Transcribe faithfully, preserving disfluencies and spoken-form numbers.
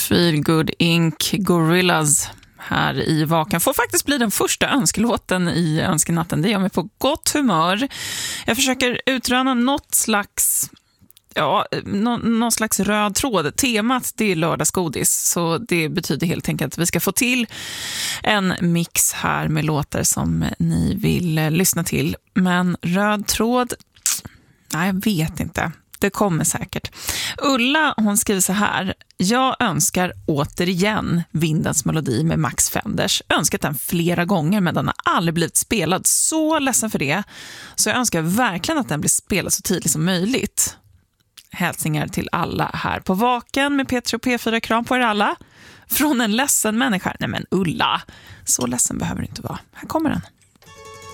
Feel Good Incorporated. Gorillaz här i Vaken får faktiskt bli den första önskelåten i önskenatten. Det gör mig på gott humör. Jag försöker utröna något slags ja, nå- någon slags röd tråd. Temat, det är lördagsgodis, så det betyder helt enkelt att vi ska få till en mix här med låtar som ni vill lyssna till. Men röd tråd, nej, jag vet inte. Det kommer säkert. Ulla, hon skriver så här: jag önskar återigen Vindens melodi med Max Fenders. Önskat den flera gånger, men den har aldrig blivit spelad. Så ledsen för det. Så jag önskar verkligen att den blir spelad så tidigt som möjligt. Hälsningar till alla här på Vaken med P tre och P fyra. Kram på er alla. Från en ledsen människa. Nej men Ulla, så ledsen behöver du inte vara. Här kommer den.